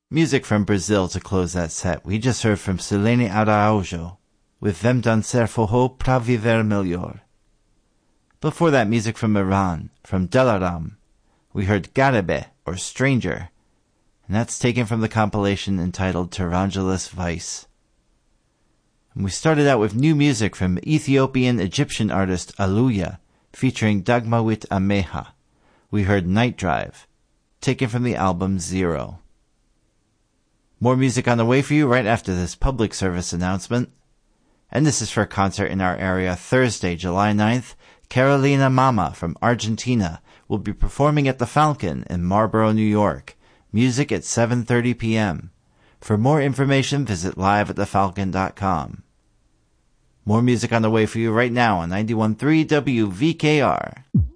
Music from Brazil to close that set. We just heard from Silene Araújo with Vem Dançar Forró Pra Viver Melhor. Before that, music from Iran, from Delaram. We heard Garebe, or Stranger, and that's taken from the compilation entitled Tarangelis Vice. And we started out with new music from Ethiopian-Egyptian artist Aluya, featuring Dagmawit Ameha. We heard Night Drive, taken from the album Zero. More music on the way for you right after this public service announcement. And this is for a concert in our area Thursday, July 9th. Carolina Mama from Argentina will be performing at the Falcon in Marlboro, New York. Music at 7:30 p.m. For more information, visit liveatthefalcon.com. More music on the way for you right now on 91.3 WVKR.